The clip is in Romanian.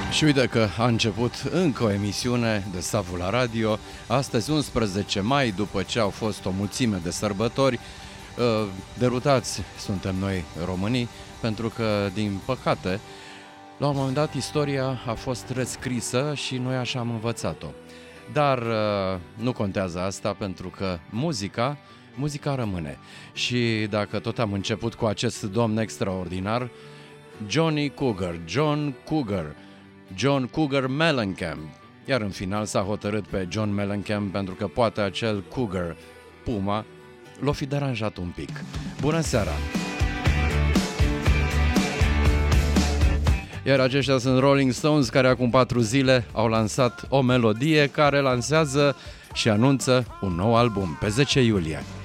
Și uite că a început încă o emisiune de Staful la Radio. Astăzi, 11 mai, după ce au fost o mulțime de sărbători, derutați suntem noi românii, pentru că, din păcate, la un moment dat istoria a fost rescrisă și noi așa am învățat-o. Dar nu contează asta, pentru că muzica rămâne. Și dacă tot am început cu acest domn extraordinar, John Cougar Mellencamp. Iar în final s-a hotărât pe John Mellencamp pentru că poate acel Cougar, Puma, l-o fi deranjat un pic. Bună seara! Iar aceștia sunt Rolling Stones, care acum 4 zile au lansat o melodie care lansează și anunță un nou album pe 10 iulie.